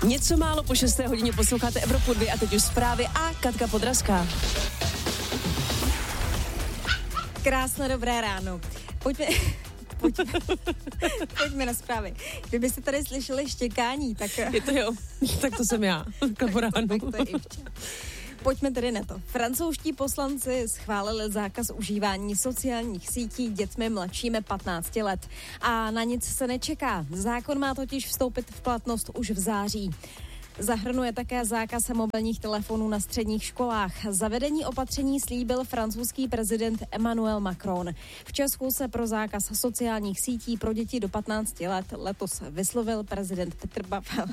Něco málo po 6. hodině posloucháte Evropu 2 a teď už zprávy a Katka Podrazká. Krásné dobré ráno. Pojďme na zprávy. Kdybyste tady slyšeli štěkání, tak... Je to jo, tak to jsem já. Po ránu. Tak to je Ivča. Pojďme tedy na to. Francouzští poslanci schválili zákaz užívání sociálních sítí dětmi mladšími 15 let. A na nic se nečeká. Zákon má totiž vstoupit v platnost už v září. Zahrnuje také zákaz mobilních telefonů na středních školách. Zavedení opatření slíbil francouzský prezident Emmanuel Macron. V Česku se pro zákaz sociálních sítí pro děti do 15 let letos vyslovil prezident Petr Pavel.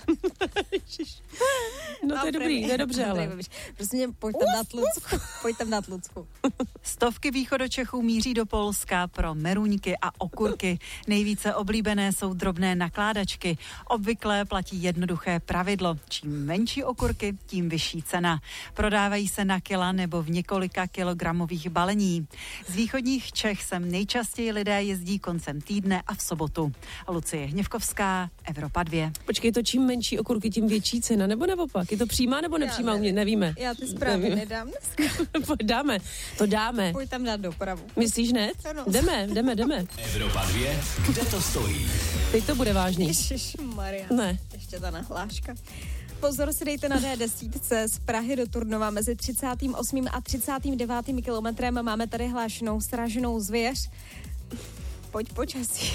No to je dobrý, to je dobře, ale. Prostě mě pojď tam dát Lucku. Stovky východočechů míří do Polska pro meruňky a okurky. Nejvíce oblíbené jsou drobné nakládačky. Obvykle platí jednoduché pravidlo. Čím menší okurky, tím vyšší cena. Prodávají se na kila nebo v několika kilogramových balení. Z východních Čech sem nejčastěji lidé jezdí koncem týdne a v sobotu. Lucie Hněvkovská, Evropa 2. Počkej, to čím menší okurky, tím větší cena, nebo naopak? Je to přímá nebo nepřímá? Nevíme. Já ty zprávy nedám dneska. Dáme. Pojď tam dát dopravu. Myslíš hned? Ano. Jdeme. Evropa 2, kde to stojí? Teď to bude vážný. Ježišmarja. Ne. Ještě ta nahláška. Pozor si dejte na D10 z Prahy do Turnova mezi 38. a 39. kilometrem. Máme tady hlášenou sraženou zvěř. Pojď počasí.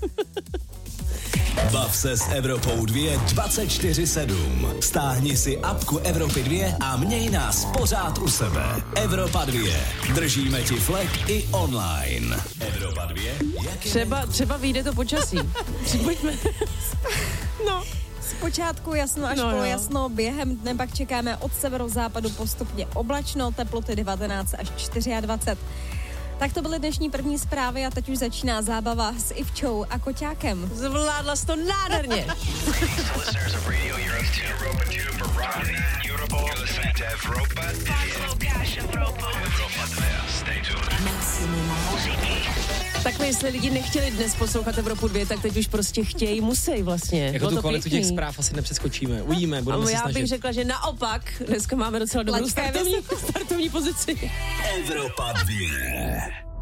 Bav se s Evropou 2 24/7. Stáhni si apku Evropy 2 a měj nás pořád u sebe. Evropa 2. Držíme ti flag i online. Evropa 2. Třeba vyjde to počasí. Pojďme. No. Zpočátku jasno až polojasno, během dne pak čekáme od severozápadu postupně oblačno, teploty 19 až 24. Tak to byly dnešní první zprávy a teď už začíná zábava s Ivčou a Koťákem. Zvládla jsi to nádherně. Takhle, jestli lidi nechtěli dnes poslouchat Evropu 2, tak teď už prostě chtějí, musí vlastně. Jako tu kvalitu těch zpráv asi nepřeskočíme. Uvidíme, budeme se snažit. Já bych řekla, že naopak, dneska máme docela dobrou startovní pozici. Evropa 2.